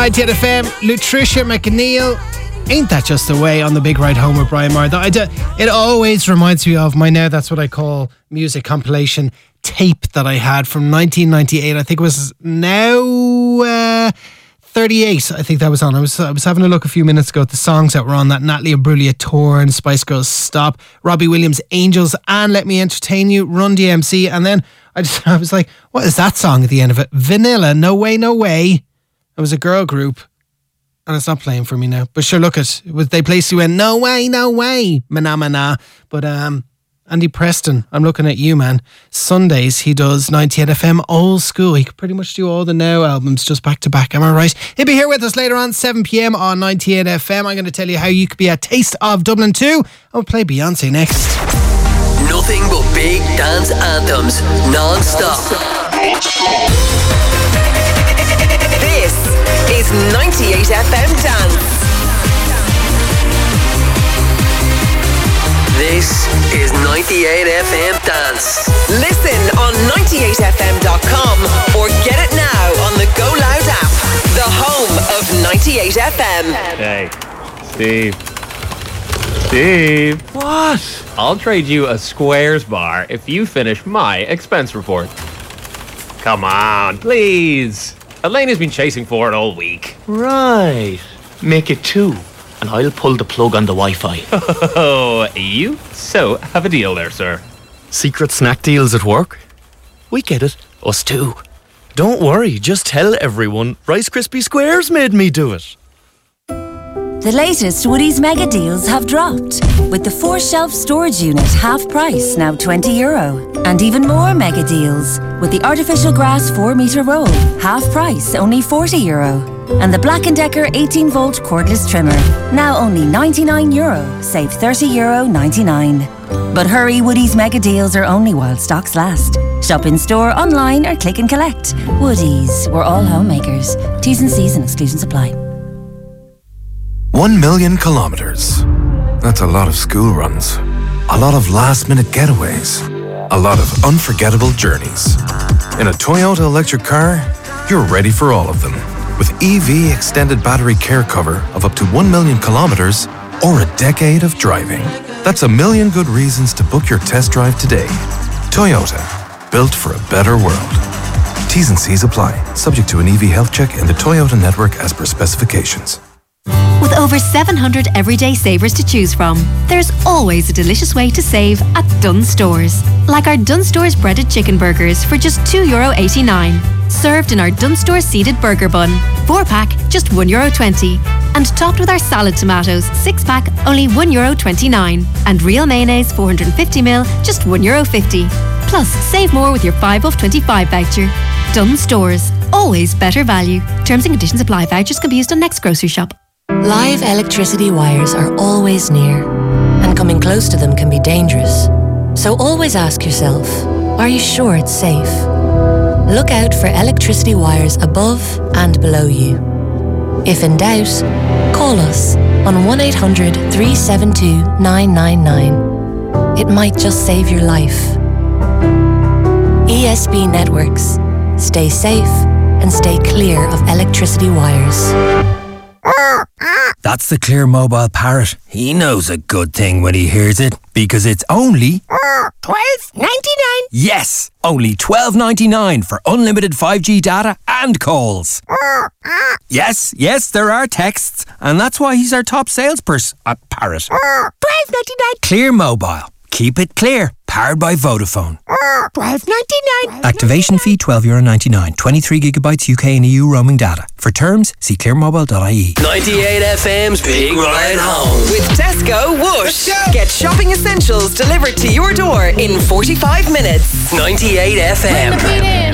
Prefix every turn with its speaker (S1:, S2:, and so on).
S1: ITN FM, Lutricia McNeil. Ain't that just the way on the big ride home with Brian Maher? It always reminds me of my Now That's What I Call music compilation tape that I had from 1998. I think it was Now 38. I think that was on. I was having a look a few minutes ago at the songs that were on that. Natalie Imbruglia, Torn, Spice Girls, Stop, Robbie Williams, Angels, and Let Me Entertain You, Run DMC. And then I was like, what is that song at the end of it? Vanilla, No Way, No Way. It was a girl group. And it's not playing for me now. But sure, look at it. They placed you in No Way, No Way, Mana Mana. But Andy Preston, I'm looking at you, man. Sundays he does 98 FM old school. He could pretty much do all the Now albums just back to back. Am I right? He'll be here with us later on 7 p.m. on 98 FM. I'm going to tell you how you could be a taste of Dublin 2. I'll play Beyonce next.
S2: Nothing but big dance anthems non-stop. This is 98 FM Dance. This is 98 FM Dance. Listen on 98fm.com or get it now on the Go Loud app, the home of 98 FM.
S3: Hey, Steve.
S4: What?
S3: I'll trade you a Squares bar if you finish my expense report. Come on, please. Elena's been chasing for it all week.
S4: Right. Make it 2, and I'll pull the plug on the Wi-Fi.
S3: Oh, you so have a deal there, sir.
S4: Secret snack deals at work? We get it. Us too. Don't worry, just tell everyone Rice Krispie Squares made me do it.
S5: The latest Woodies mega deals have dropped, with the 4-shelf storage unit half price, now €20. And even more mega deals, with the artificial grass 4-metre roll, half price, only €40. And the Black & Decker 18-volt cordless trimmer, now only €99, save €30.99. But hurry, Woodies mega deals are only while stocks last. Shop in store, online or click and collect. Woodies, we're all homemakers. T's and C's and exclusions apply.
S6: 1 million kilometers. That's a lot of school runs. A lot of last-minute getaways. A lot of unforgettable journeys. In a Toyota electric car, you're ready for all of them. With EV extended battery care cover of up to 1 million kilometers or a decade of driving. That's a million good reasons to book your test drive today. Toyota, built for a better world. T's and C's apply. Subject to an EV health check in the Toyota network as per specifications.
S7: With over 700 everyday savers to choose from, there's always a delicious way to save at Dunnes Stores. Like our Dunnes Stores breaded chicken burgers for just €2.89. Served in our Dunnes Stores seeded burger bun. 4-pack, just €1.20. And topped with our salad tomatoes, 6-pack, only €1.29. And real mayonnaise, 450ml, just €1.50. Plus, save more with your 5 off 25 voucher. Dunnes Stores. Always better value. Terms and conditions apply. Vouchers can be used on next grocery shop.
S8: Live electricity wires are always near, and coming close to them can be dangerous. So always ask yourself, are you sure it's safe? Look out for electricity wires above and below you. If in doubt, call us on 1800 372 999. It might just save your life. ESB Networks. Stay safe and stay clear of electricity wires.
S9: That's the Clear Mobile Parrot. He knows a good thing when he hears it, because it's only
S10: $12.99.
S9: Yes, only $12.99 for unlimited 5G data and calls. Yes, there are texts, and that's why he's our top salesperson at Parrot.
S10: $12.99.
S9: Clear Mobile. Keep it clear. Powered by Vodafone.
S10: $12.99.
S9: Activation fee €12.99. 23 gigabytes UK and EU roaming data. For terms, see clearmobile.ie.
S2: 98 FM's Big Ride Home.
S11: With Tesco Whoosh. Get shopping essentials delivered to your door in 45 minutes.
S2: 98 FM.